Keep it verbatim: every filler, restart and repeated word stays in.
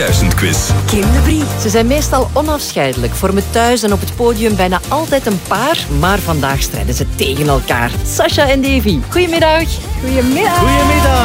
Duizend quiz. Kim de Brie. Ze zijn meestal onafscheidelijk, vormen thuis en op het podium bijna altijd een paar, maar vandaag strijden ze tegen elkaar. Sasha en Davy, goedemiddag. Goedemiddag. Goedemiddag.